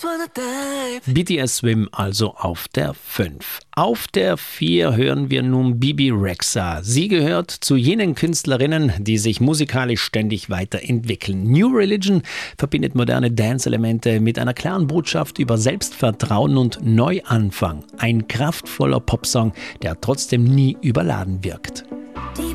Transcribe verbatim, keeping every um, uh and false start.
B T S Swim also auf der fünf. Auf der vier hören wir nun Bebe Rexha. Sie gehört zu jenen Künstlerinnen, die sich musikalisch ständig weiterentwickeln. New Religion verbindet moderne Dance-Elemente mit einer klaren Botschaft über Selbstvertrauen und Neuanfang. Ein kraftvoller Popsong, der trotzdem nie überladen wirkt.